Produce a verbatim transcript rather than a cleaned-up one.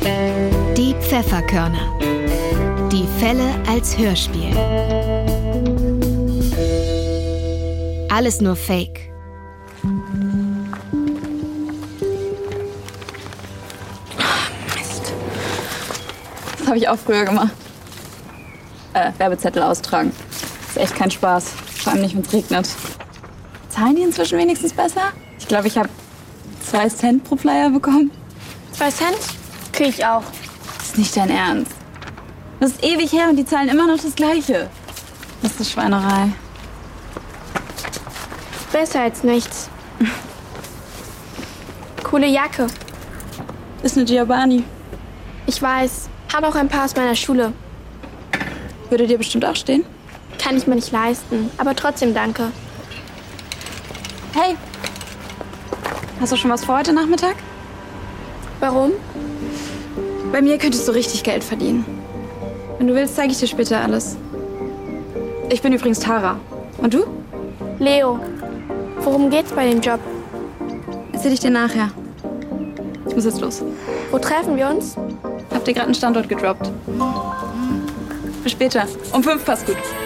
Die Pfefferkörner. Die Fälle als Hörspiel. Alles nur Fake. Mist. Das habe ich auch früher gemacht. Äh, Werbezettel austragen. Ist echt kein Spaß. Vor allem nicht, wenn es regnet. Zahlen die inzwischen wenigstens besser? Ich glaube, ich habe zwei Cent pro Flyer bekommen. Zwei Cent? Krieg ich auch. Das ist nicht dein Ernst. Das ist ewig her und die zahlen immer noch das Gleiche. Das ist Schweinerei. Besser als nichts. Coole Jacke. Ist eine Giovanni. Ich weiß. Hat auch ein paar aus meiner Schule. Würde dir bestimmt auch stehen. Kann ich mir nicht leisten. Aber trotzdem danke. Hey. Hast du schon was vor heute Nachmittag? Warum? Bei mir könntest du richtig Geld verdienen. Wenn du willst, zeige ich dir später alles. Ich bin übrigens Tara. Und du? Leo. Worum geht's bei dem Job? Erzähl ich dir nachher. Ich muss jetzt los. Wo treffen wir uns? Habt ihr gerade einen Standort gedroppt? Bis später. Um fünf passt gut.